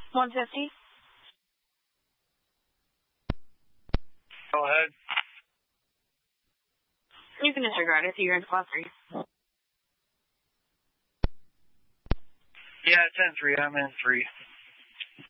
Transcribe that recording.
150. Go ahead. You can disregard it. You're in class 3. Yeah, it's in 3. I'm in 3.